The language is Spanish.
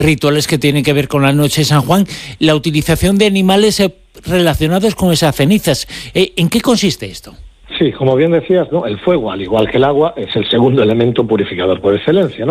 rituales que tienen que ver con la noche de San Juan, la utilización de animales relacionados con esas cenizas. ¿En qué consiste esto? Sí, como bien decías, ¿no? El fuego, al igual que el agua, es el segundo elemento purificador por excelencia, ¿no?